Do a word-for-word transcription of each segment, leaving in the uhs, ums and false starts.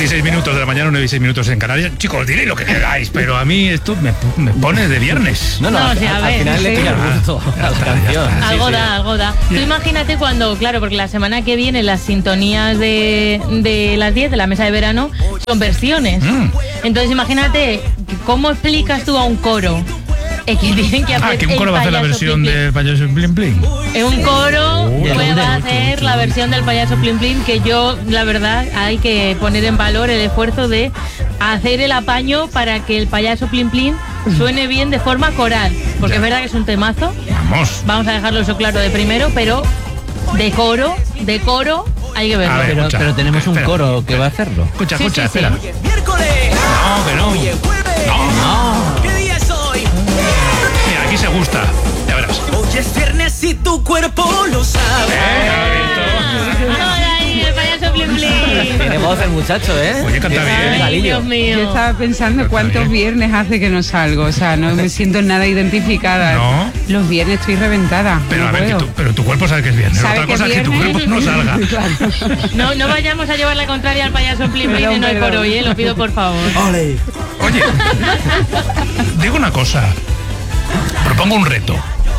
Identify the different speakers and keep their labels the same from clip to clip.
Speaker 1: seis minutos de la mañana, nueve y seis minutos en Canarias. Chicos, diréis lo que queráis, pero a mí esto me, me pone de viernes.
Speaker 2: No, no,
Speaker 3: No,
Speaker 2: al,
Speaker 3: o sea, a
Speaker 2: al
Speaker 3: ver,
Speaker 2: final
Speaker 3: sí.
Speaker 2: le pilla el gusto a la canción.
Speaker 3: Algo
Speaker 2: Sí,
Speaker 3: da,
Speaker 2: sí.
Speaker 3: algo da. Tú imagínate cuando, claro, porque la semana que viene las sintonías de, de las diez de la mesa de verano son versiones.
Speaker 1: Mm.
Speaker 3: Entonces imagínate, ¿cómo explicas tú a un coro? Es que tienen que hacer
Speaker 1: Ah, que un
Speaker 3: el
Speaker 1: coro va a hacer la
Speaker 3: payaso
Speaker 1: versión
Speaker 3: Plin Plin.
Speaker 1: del payaso Plin Plin.
Speaker 3: Es un coro,
Speaker 1: Oh,
Speaker 3: pues
Speaker 1: ya.
Speaker 3: va a hacer la versión del payaso Plin Plin, que yo, la verdad, hay que poner en valor el esfuerzo de hacer el apaño para que el payaso Plin Plin suene bien de forma coral. Porque
Speaker 1: Ya.
Speaker 3: es verdad que es un temazo.
Speaker 1: Vamos.
Speaker 3: Vamos a dejarlo eso claro de primero, pero de coro, de coro, hay que verlo.
Speaker 1: A ver,
Speaker 4: Pero,
Speaker 1: escucha,
Speaker 4: pero tenemos un
Speaker 1: espera.
Speaker 4: coro que va a hacerlo.
Speaker 1: Escucha,
Speaker 3: Sí,
Speaker 1: escucha,
Speaker 3: sí, sí.
Speaker 1: espera. No, que no. No.
Speaker 5: ¿Qué día es hoy?
Speaker 1: Mira, aquí se gusta. Ya verás.
Speaker 5: Hoy es viernes y tu cuerpo lo sabe.
Speaker 3: Ahora ahí, el payaso Plin Plin.
Speaker 2: Tiene voz el muchacho, ¿eh?
Speaker 1: Oye, canta
Speaker 2: Tiene
Speaker 1: bien.
Speaker 3: Ay,
Speaker 2: galillo.
Speaker 3: Dios mío.
Speaker 6: Yo estaba pensando
Speaker 1: Está
Speaker 6: cuántos
Speaker 1: bien.
Speaker 6: viernes hace que no salgo, o sea, no me siento nada identificada.
Speaker 1: No.
Speaker 6: Los viernes estoy reventada.
Speaker 1: Pero
Speaker 6: no
Speaker 1: a ver, que
Speaker 6: puedo.
Speaker 1: tu, pero tu cuerpo sabe que es viernes.
Speaker 6: ¿Sabe
Speaker 1: Otra
Speaker 6: que
Speaker 1: cosa
Speaker 6: es
Speaker 1: es que tu
Speaker 6: viernes?
Speaker 1: cuerpo no salga.
Speaker 6: Claro.
Speaker 3: No, no vayamos a llevar la contraria al payaso Plin Plin
Speaker 6: Perdón,
Speaker 3: en hoy por
Speaker 6: perdón.
Speaker 3: hoy, ¿eh? Lo pido por favor.
Speaker 5: Ole.
Speaker 1: Oye, digo una cosa. Propongo un reto.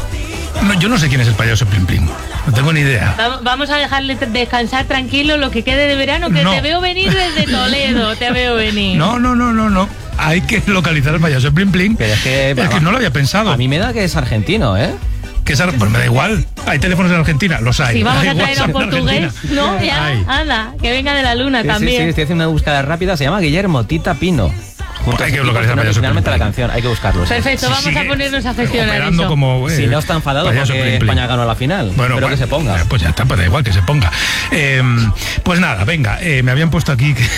Speaker 1: No, yo no sé quién es el payaso Plin Plin. No tengo ni idea.
Speaker 3: Va- Vamos a dejarle t- descansar tranquilo lo que quede de verano, que
Speaker 1: No.
Speaker 3: te veo venir desde Toledo, te veo venir.
Speaker 1: No, no, no, no, no. Hay que localizar al payaso Plin Plin.
Speaker 2: Pero es que,
Speaker 1: Es que no lo había pensado.
Speaker 2: A mí me da que es argentino, ¿eh?
Speaker 1: Que es ar- pues me da igual. Hay teléfonos en Argentina, los hay.
Speaker 3: Si vamos
Speaker 1: Hay
Speaker 3: a traer a un
Speaker 1: WhatsApp en
Speaker 3: portugués,
Speaker 1: Argentina.
Speaker 3: no, ya,
Speaker 1: Hay.
Speaker 3: anda, que venga de la luna
Speaker 2: Sí, sí,
Speaker 3: también.
Speaker 2: sí, estoy haciendo una búsqueda rápida. Se llama Guillermo Tita Pino. Juntos
Speaker 1: Hay que
Speaker 2: aquí
Speaker 1: localizar
Speaker 2: ponen
Speaker 1: payaso
Speaker 2: finalmente
Speaker 1: Plin
Speaker 2: la
Speaker 1: Plin.
Speaker 2: canción, hay que buscarlo. sí.
Speaker 3: Perfecto,
Speaker 1: Si
Speaker 3: vamos
Speaker 1: sigue
Speaker 3: a ponernos a gestionar
Speaker 1: operando
Speaker 3: eso.
Speaker 1: como, eh,
Speaker 2: Si no está enfadado
Speaker 1: payaso
Speaker 2: porque
Speaker 1: Plin Plin.
Speaker 2: España ganó la final.
Speaker 1: Bueno,
Speaker 2: Espero
Speaker 1: bueno,
Speaker 2: que se ponga.
Speaker 1: eh, Pues ya está, pues da igual que se ponga. Eh, pues nada, venga, eh, me habían puesto aquí que,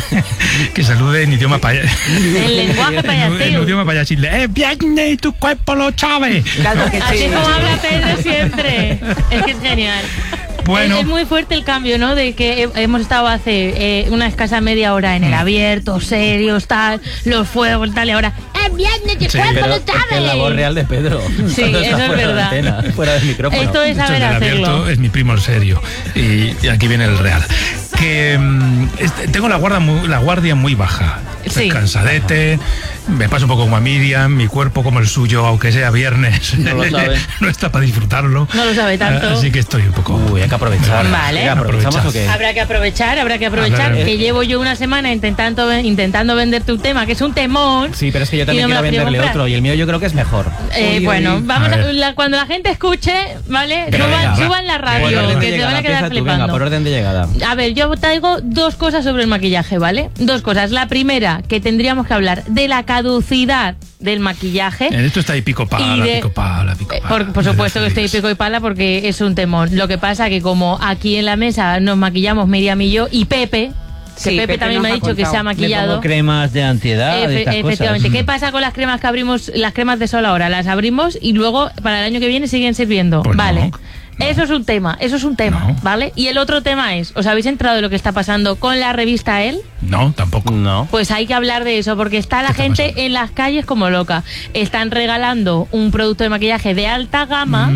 Speaker 1: que salude en idioma payaso.
Speaker 3: El lenguaje
Speaker 1: En
Speaker 3: payaseo.
Speaker 1: idioma payasil. ¡Eh, viernes y tu cuerpo lo sabe!
Speaker 2: Claro que
Speaker 3: Así
Speaker 2: sí.
Speaker 3: es como habla Pedro siempre. Es que es genial.
Speaker 1: Bueno.
Speaker 3: Es, es muy fuerte el cambio, ¿no? De que he- hemos estado hace eh, una escasa media hora en el abierto, serios, tal, los fuegos, tal, y ahora ¡es viernes y
Speaker 1: Sí,
Speaker 3: cuerpo
Speaker 2: Pero
Speaker 3: lo
Speaker 2: es que es la
Speaker 3: sabe!
Speaker 2: voz real de Pedro.
Speaker 3: Sí,
Speaker 2: Cuando está
Speaker 3: eso es
Speaker 2: fuera de
Speaker 3: verdad.
Speaker 2: antena, fuera del micrófono.
Speaker 3: Esto es
Speaker 1: De hecho,
Speaker 3: saber
Speaker 1: el del
Speaker 3: hacerlo.
Speaker 1: abierto es mi primo el serio. Y, y aquí viene el real. Que mm, este, tengo la guardia, muy, la guardia muy baja. Estoy
Speaker 3: Sí.
Speaker 1: cansadete, me paso un poco como a Miriam, mi cuerpo como el suyo, aunque sea viernes,
Speaker 2: No lo sabe.
Speaker 1: no está para disfrutarlo.
Speaker 3: No lo sabe tanto.
Speaker 1: Así que estoy un poco...
Speaker 2: Uy, hay que aprovechar.
Speaker 3: Vale.
Speaker 2: ¿Qué, ¿Aprovechamos o qué?
Speaker 3: Habrá que aprovechar, habrá que aprovechar.
Speaker 1: A ver.
Speaker 3: Que llevo yo una semana intentando, intentando venderte un tema, que es un temón.
Speaker 2: Sí, pero es que yo
Speaker 3: Y
Speaker 2: también
Speaker 3: no me
Speaker 2: quiero
Speaker 3: lo quiero
Speaker 2: venderle
Speaker 3: comprar.
Speaker 2: otro y el mío yo creo que es mejor.
Speaker 3: Eh,
Speaker 6: Uy,
Speaker 3: bueno,
Speaker 6: uy.
Speaker 3: vamos
Speaker 1: A
Speaker 3: a
Speaker 1: ver.
Speaker 3: la- cuando la gente escuche, ¿vale?
Speaker 1: Venga,
Speaker 3: Suban,
Speaker 1: venga, va.
Speaker 3: suban la
Speaker 2: Por
Speaker 3: radio,
Speaker 2: orden de
Speaker 3: que se
Speaker 2: llegada,
Speaker 3: van a quedar
Speaker 2: empieza tú,
Speaker 3: flipando.
Speaker 2: venga, por orden de llegada.
Speaker 3: A ver, yo traigo dos cosas sobre el maquillaje, ¿vale? Dos cosas. La primera, que tendríamos que hablar de la caducidad del maquillaje.
Speaker 1: En esto está ahí pico pala,
Speaker 3: Y de-
Speaker 1: pico pala, pico
Speaker 3: Eh,
Speaker 1: pala.
Speaker 3: Por, por supuesto que estoy pico y pala porque es un temón. Lo que pasa que como aquí en la mesa nos maquillamos Miriam y yo y Pepe, que
Speaker 6: Sí,
Speaker 3: Pepe,
Speaker 6: Pepe
Speaker 3: también
Speaker 6: nos
Speaker 3: me ha
Speaker 6: ha
Speaker 3: dicho que
Speaker 6: contado.
Speaker 3: se ha
Speaker 4: Le
Speaker 3: maquillado.
Speaker 4: pongo cremas de antiedad, de
Speaker 3: Efe-
Speaker 4: estas
Speaker 3: efectivamente.
Speaker 4: cosas.
Speaker 3: ¿Qué pasa con las cremas que abrimos, las cremas de sol ahora? Las abrimos y luego para el año que viene siguen sirviendo.
Speaker 1: Pues no,
Speaker 3: vale.
Speaker 1: no.
Speaker 3: Eso es un tema, eso es un tema,
Speaker 1: No.
Speaker 3: ¿vale? Y el otro tema es, ¿os habéis enterado de lo que está pasando con la revista Elle?
Speaker 1: No, tampoco.
Speaker 2: No.
Speaker 3: Pues hay que hablar de eso, porque está la
Speaker 1: ¿Qué está
Speaker 3: gente
Speaker 1: pasando?
Speaker 3: en las calles como loca. Están regalando un producto de maquillaje de alta gama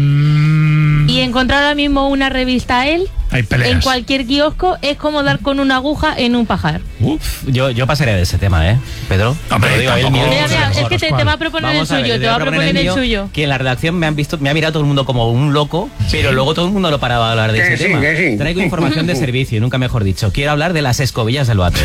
Speaker 1: Mm,
Speaker 3: y encontrar ahora mismo una revista Elle
Speaker 1: hay peleas.
Speaker 3: en cualquier kiosco es como dar con una aguja en un pajar.
Speaker 1: Uf.
Speaker 2: Yo, yo pasaría de ese tema, ¿eh, Pedro?
Speaker 1: Hombre,
Speaker 2: Te lo digo, el
Speaker 1: tampoco-
Speaker 2: mío
Speaker 3: Mira,
Speaker 2: es
Speaker 3: mira,
Speaker 2: mejor.
Speaker 3: es que te, te va a proponer
Speaker 2: Vamos
Speaker 3: el
Speaker 2: a ver,
Speaker 3: suyo, te va a proponer el
Speaker 2: mío,
Speaker 3: suyo.
Speaker 2: Que en la redacción me han visto, me ha mirado todo el mundo como un loco, pero luego todo el mundo lo paraba a hablar de ese tema. Traigo información de servicio, y nunca mejor dicho. Quiero hablar de las escobillas del váter.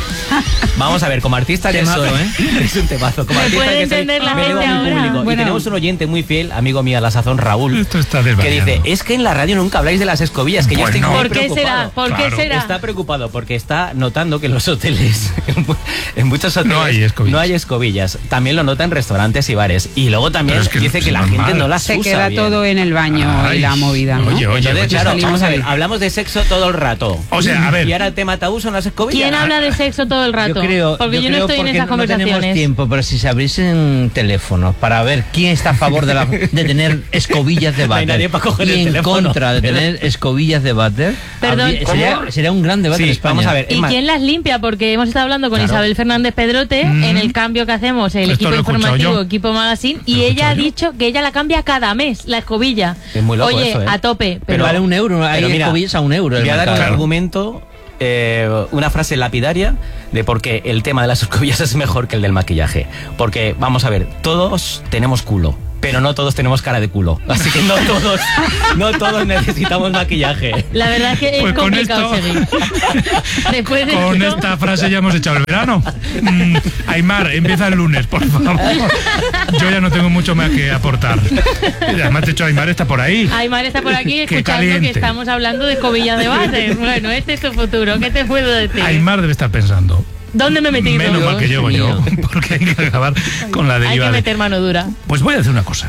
Speaker 2: Vamos a ver, como artista que
Speaker 4: Temazo,
Speaker 2: soy,
Speaker 4: ¿eh?
Speaker 2: es un temazo. Como
Speaker 3: Me
Speaker 2: artista
Speaker 3: puede
Speaker 2: que soy,
Speaker 3: entender la
Speaker 2: me debo
Speaker 3: gente
Speaker 2: a mi
Speaker 3: ahora.
Speaker 2: público.
Speaker 6: Bueno.
Speaker 2: Y tenemos un oyente muy fiel, amigo mío a la sazón, Raúl,
Speaker 1: Esto está
Speaker 2: que
Speaker 1: desvariando.
Speaker 2: dice, es que en la radio nunca habláis de las escobillas, que yo
Speaker 1: Pues
Speaker 2: estoy
Speaker 1: no.
Speaker 2: muy
Speaker 3: ¿Por qué
Speaker 2: preocupado.
Speaker 3: será? ¿Por
Speaker 1: Claro.
Speaker 3: qué será?
Speaker 2: Está preocupado porque está notando que en los hoteles, en mu- en muchos hoteles,
Speaker 1: No hay escobillas.
Speaker 2: no hay escobillas. También lo nota en restaurantes y bares. Y luego también
Speaker 1: Pero es que
Speaker 2: dice
Speaker 1: es
Speaker 2: que la
Speaker 1: normal.
Speaker 2: gente no las
Speaker 6: Se
Speaker 2: usa
Speaker 6: queda
Speaker 2: bien.
Speaker 6: todo en el baño
Speaker 1: Ay,
Speaker 6: y la movida, ¿no?
Speaker 1: oye, oye,
Speaker 2: Entonces,
Speaker 1: oye,
Speaker 2: claro,
Speaker 6: salimos
Speaker 2: vamos a ver,
Speaker 6: ahí.
Speaker 2: hablamos de sexo todo el rato.
Speaker 1: O sea, a ver.
Speaker 2: Y ahora el tema tabú son las escobillas.
Speaker 3: ¿Quién habla de sexo todo el rato?
Speaker 4: Yo creo,
Speaker 3: porque yo, no
Speaker 4: creo
Speaker 3: estoy en
Speaker 4: porque
Speaker 3: esas
Speaker 4: no tenemos
Speaker 3: conversaciones.
Speaker 4: tiempo, pero si se abriesen teléfonos para ver quién está a favor de, la- de tener escobillas de
Speaker 2: No hay
Speaker 4: váter
Speaker 2: nadie para coger
Speaker 4: y
Speaker 2: el
Speaker 4: en
Speaker 2: teléfono.
Speaker 4: contra de tener escobillas de váter,
Speaker 3: Perdón,
Speaker 4: habría-
Speaker 3: ¿cómo?
Speaker 4: sería, sería un gran debate
Speaker 2: Sí,
Speaker 4: en España.
Speaker 2: vamos a ver. es
Speaker 3: ¿Y
Speaker 2: más,
Speaker 3: quién las limpia? Porque hemos estado hablando con
Speaker 2: Claro.
Speaker 3: Isabel Fernández Pedrote
Speaker 1: Mm.
Speaker 3: en el cambio que hacemos, el
Speaker 1: Esto
Speaker 3: equipo
Speaker 1: lo he escuchado
Speaker 3: informativo,
Speaker 1: yo.
Speaker 3: equipo magazine,
Speaker 1: Lo
Speaker 3: y
Speaker 1: he
Speaker 3: ella ha
Speaker 1: escuchado yo.
Speaker 3: dicho que ella la cambia cada mes, la escobilla.
Speaker 2: Es muy loco
Speaker 3: Oye,
Speaker 2: eso, ¿eh?
Speaker 3: a tope.
Speaker 4: pero
Speaker 3: Pero,
Speaker 4: vale un euro, hay
Speaker 2: Pero mira,
Speaker 4: escobillas a un euro. el
Speaker 2: voy a dar un
Speaker 4: mercado.
Speaker 2: argumento eh, una frase lapidaria de por qué el tema de las escobillas es mejor que el del maquillaje. Porque, vamos a ver, todos tenemos culo, pero no todos tenemos cara de culo. Así que no todos, no todos necesitamos maquillaje.
Speaker 3: La verdad es que es
Speaker 1: Pues con
Speaker 3: complicado
Speaker 1: esto-
Speaker 3: seguir. Después de
Speaker 1: Con
Speaker 3: esto,
Speaker 1: esta frase ya hemos echado el verano. Mm, Aymar, empieza el lunes, por favor. Yo ya no tengo mucho más que aportar. Además, de hecho, Aymar está por ahí.
Speaker 3: Aymar está por aquí
Speaker 1: Qué
Speaker 3: escuchando
Speaker 1: caliente.
Speaker 3: que estamos hablando de escobillas de base. Bueno, este es tu futuro. ¿Qué te puedo decir?
Speaker 1: Aymar debe estar pensando.
Speaker 3: ¿Dónde me he metido?
Speaker 1: Menos mal que llego yo, porque hay que acabar con la
Speaker 3: Hay
Speaker 1: deriva.
Speaker 3: que
Speaker 1: de-
Speaker 3: meter mano dura.
Speaker 1: Pues voy a decir una cosa.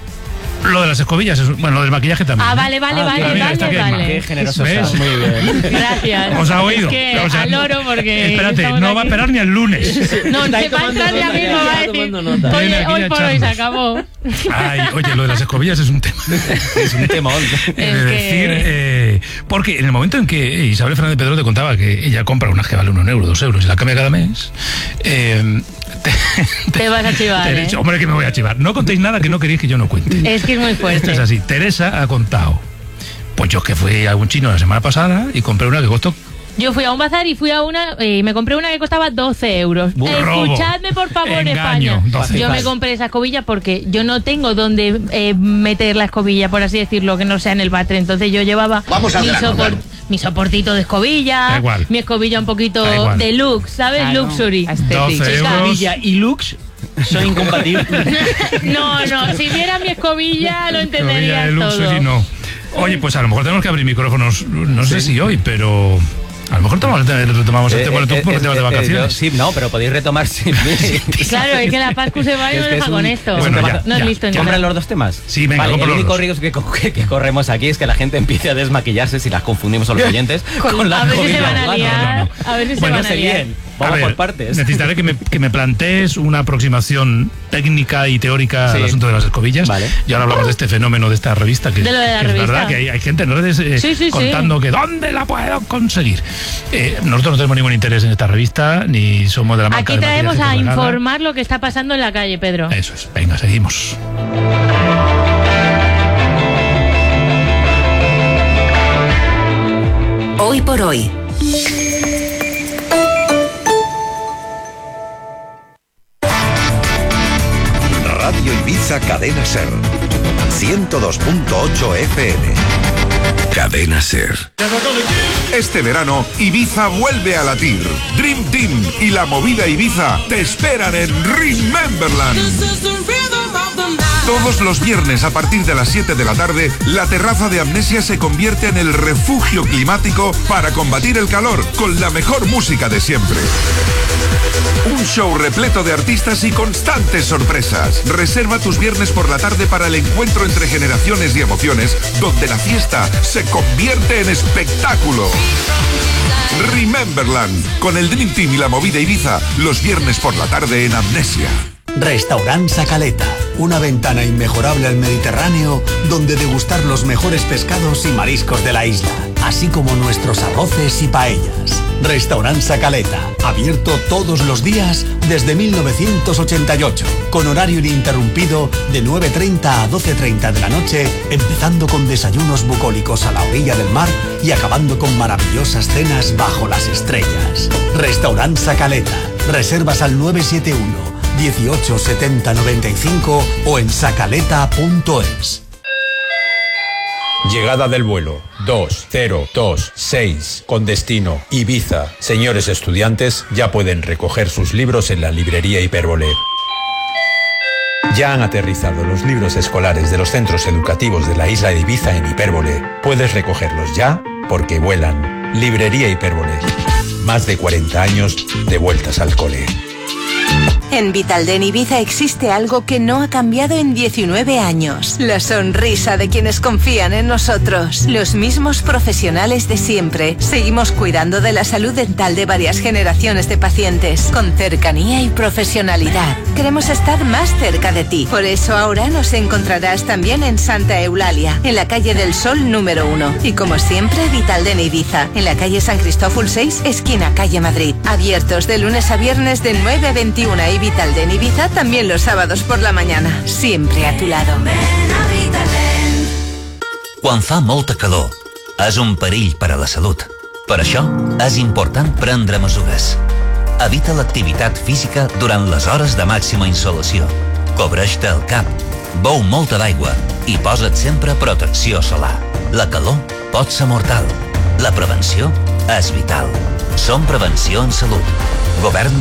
Speaker 1: Lo de las escobillas, es, bueno, lo del maquillaje también.
Speaker 3: Ah,
Speaker 1: ¿eh?
Speaker 3: vale, vale,
Speaker 2: Ah,
Speaker 3: vale,
Speaker 1: mira,
Speaker 3: vale,
Speaker 1: está aquí, Aymar.
Speaker 3: vale.
Speaker 2: Qué generoso
Speaker 1: ¿Ves?
Speaker 2: estás, muy bien.
Speaker 3: Gracias.
Speaker 1: ¿Os ha oído?
Speaker 3: Es que
Speaker 1: O sea,
Speaker 3: al oro porque...
Speaker 1: Espérate,
Speaker 3: estamos
Speaker 1: no va a
Speaker 3: aquí.
Speaker 1: esperar ni el lunes.
Speaker 3: No,
Speaker 2: Está
Speaker 3: se va a
Speaker 2: tomando
Speaker 3: entrar ya
Speaker 2: nota,
Speaker 3: mismo,
Speaker 2: ya
Speaker 3: va a
Speaker 2: está
Speaker 3: decir,
Speaker 2: tomando nota.
Speaker 1: Viene
Speaker 3: oye,
Speaker 1: aquí
Speaker 3: hoy
Speaker 1: a
Speaker 3: por hoy se
Speaker 1: echarnos.
Speaker 3: acabó.
Speaker 1: Ay, oye, lo de las escobillas es un tema.
Speaker 2: Es un temón.
Speaker 1: He
Speaker 3: Es
Speaker 1: de
Speaker 3: que-
Speaker 1: decir, eh, porque en el momento en que Isabel Fernández Pedro te contaba que ella compra una que vale un euro, dos euros y la cambia cada mes, eh, te,
Speaker 3: Te vas a chivar,
Speaker 1: te he
Speaker 3: ¿eh?
Speaker 1: dicho, hombre, que me voy a chivar. No contéis nada que no queréis que yo no cuente.
Speaker 3: Es que es muy
Speaker 1: Esto
Speaker 3: fuerte.
Speaker 1: es así. Teresa ha contado. Pues yo que fui a un chino la semana pasada y compré una que costó.
Speaker 3: Yo fui a un bazar y fui a una y me compré una que costaba doce euros.
Speaker 1: Robo.
Speaker 3: Escuchadme, por favor,
Speaker 1: Engaño,
Speaker 3: España.
Speaker 1: doce.
Speaker 3: Yo me compré esa escobilla porque yo no tengo donde eh, meter la escobilla, por así decirlo, que no sea en el váter. Entonces yo llevaba
Speaker 7: Vamos al
Speaker 3: mi,
Speaker 7: grano,
Speaker 3: sopor-
Speaker 7: claro.
Speaker 3: mi soportito de escobilla,
Speaker 1: Da igual.
Speaker 3: mi escobilla un poquito
Speaker 1: Da igual.
Speaker 3: de lux, ¿sabes?
Speaker 6: Claro,
Speaker 3: Luxury.
Speaker 6: aesthetic.
Speaker 1: doce euros.
Speaker 2: Escobilla y lux son incompatibles.
Speaker 3: No, no, si viera mi escobilla lo
Speaker 1: Escobilla
Speaker 3: entenderías
Speaker 1: de Luxury,
Speaker 3: todo.
Speaker 1: no. Oye, pues a lo mejor tenemos que abrir micrófonos, no sé si hoy, pero a lo mejor tomamos, retomamos el tema de por temas de vacaciones.
Speaker 2: Sí, no, pero podéis retomar sin mí.
Speaker 3: Claro, es que la Pascu se va y
Speaker 2: Es
Speaker 3: nos
Speaker 2: que
Speaker 3: deja
Speaker 2: es un-
Speaker 3: con esto.
Speaker 2: es
Speaker 1: Bueno,
Speaker 2: un
Speaker 1: ya,
Speaker 2: tema-
Speaker 3: no es
Speaker 1: ya.
Speaker 3: listo.
Speaker 2: ¿Compran
Speaker 3: nada.
Speaker 2: los dos temas?
Speaker 1: Sí, venga,
Speaker 2: vale,
Speaker 1: compro
Speaker 2: el
Speaker 1: los
Speaker 2: único
Speaker 1: dos.
Speaker 2: riesgo que, co- que- que corremos aquí es que la gente empiece a desmaquillarse si las confundimos a los oyentes con, la
Speaker 3: A ver si se
Speaker 2: escobilla
Speaker 3: van a
Speaker 2: humana.
Speaker 3: liar. A ver si se
Speaker 1: Bueno,
Speaker 3: van a
Speaker 2: sé
Speaker 3: liar.
Speaker 2: bien.
Speaker 1: A
Speaker 2: Vamos
Speaker 1: ver,
Speaker 2: por partes.
Speaker 1: necesitaré que me, que me plantees una aproximación técnica y teórica
Speaker 2: Sí.
Speaker 1: al asunto de las escobillas.
Speaker 2: Vale.
Speaker 1: Y ahora hablamos de este fenómeno de esta revista, que,
Speaker 3: De lo de la
Speaker 1: que es
Speaker 3: revista.
Speaker 1: verdad que hay, hay gente en redes eh,
Speaker 3: Sí, sí, sí.
Speaker 1: contando que dónde la puedo conseguir. Eh, nosotros no tenemos ningún interés en esta revista, ni somos de la marca
Speaker 3: Aquí
Speaker 1: de
Speaker 3: traemos
Speaker 1: maquillaje
Speaker 3: a
Speaker 1: que regala.
Speaker 3: informar lo que está pasando en la calle, Pedro.
Speaker 1: Eso es. Venga, seguimos.
Speaker 8: Hoy por hoy.
Speaker 7: Radio Ibiza Cadena Ser. ciento dos punto ocho F M. Cadena Ser.
Speaker 9: Este verano, Ibiza vuelve a latir. Dream Team y la movida Ibiza te esperan en Rememberland. Todos los viernes a partir de las siete de la tarde, la terraza de Amnesia se convierte en el refugio climático para combatir el calor con la mejor música de siempre. Un show repleto de artistas y constantes sorpresas. Reserva tus viernes por la tarde para el encuentro entre generaciones y emociones, donde la fiesta se convierte en espectáculo. Rememberland, con el Dream Team y la movida Ibiza, los viernes por la tarde en Amnesia.
Speaker 10: Restaurant Sacaleta, una ventana inmejorable al Mediterráneo donde degustar los mejores pescados y mariscos de la isla, así como nuestros arroces y paellas. Restaurant Sacaleta, abierto todos los días desde mil novecientos ochenta y ocho, con horario ininterrumpido de nueve treinta a doce treinta de la noche, empezando con desayunos bucólicos a la orilla del mar y acabando con maravillosas cenas bajo las estrellas. Restaurant Sacaleta, reservas al nueve siete uno dieciocho setenta noventa y cinco o en sacaleta punto es.
Speaker 11: Llegada del vuelo dos cero dos seis con destino Ibiza. Señores estudiantes, ya pueden recoger sus libros en la librería Hipérbole. Ya han aterrizado los libros escolares de los centros educativos de la isla de Ibiza en Hipérbole. Puedes recogerlos ya porque vuelan. Librería Hipérbole. Más de cuarenta años de vueltas al cole.
Speaker 8: En Vitalden Ibiza existe algo que no ha cambiado en diecinueve años. La sonrisa de quienes confían en nosotros. Los mismos profesionales de siempre. Seguimos cuidando de la salud dental de varias generaciones de pacientes. Con cercanía y profesionalidad. Queremos estar más cerca de ti. Por eso ahora nos encontrarás también en Santa Eulalia, en la calle del Sol número uno. Y como siempre, Vitalden Ibiza, en la calle San Cristóbal seis, esquina calle Madrid. Abiertos de lunes a viernes de nueve a veintiuna y Vitalden Ibiza también los sábados por la mañana. Siempre a tu lado.
Speaker 12: Quan fa molta calor, és un perill per a la salut. Per això, és important prendre mesures. Evita l'activitat física durant les hores de màxima insolació. Cobreix-te el cap, beu molta d'aigua i posa't sempre protecció solar. La calor pot ser mortal. La prevenció és vital. Som Prevenció en Salut. Govern